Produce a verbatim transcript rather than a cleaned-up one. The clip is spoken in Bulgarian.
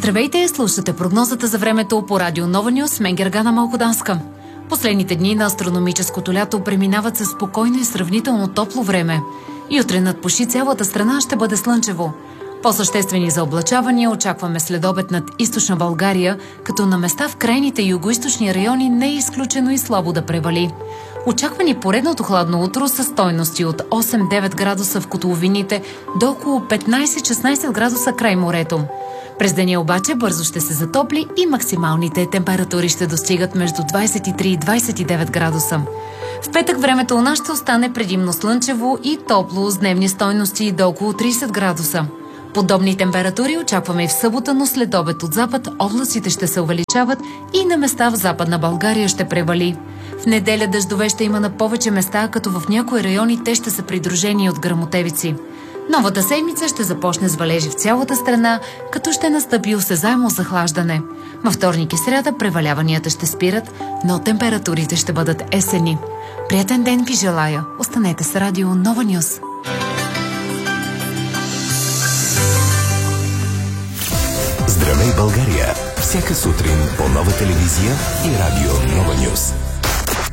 Здравейте, слушате прогнозата за времето по радио Нова Нюс, мен Гергана Малкоданска. Последните дни на астрономическото лято преминават със спокойно и сравнително топло време. И утре над почти цялата страна ще бъде слънчево. По-съществени заоблачавания очакваме следобед над източна България, като на места в крайните югоизточни райони не е изключено и слабо да превали. Очаква ни поредното хладно утро с стойности от осем-девет градуса в котловините до около петнайсет-шестнайсет градуса край морето. През деня обаче бързо ще се затопли и максималните температури ще достигат между двайсет и три и двайсет и девет градуса. В петък времето у нас ще остане предимно слънчево и топло с дневни стойности до около трийсет градуса. Подобни температури очакваме и в събота, но след обед от запад облаците ще се увеличават и на места в Западна България ще превали. В неделя дъждове ще има на повече места, като в някои райони те ще са придружени от гръмотевици. Новата седмица ще започне с валежи в цялата страна, като ще настъпи осезаемо захлаждане. Във вторник и сряда преваляванията ще спират, но температурите ще бъдат есени. Приятен ден ви желая! Останете с радио Нова Нюс. Здравей, България! Всяка сутрин по Нова телевизия и радио Нова Нюс.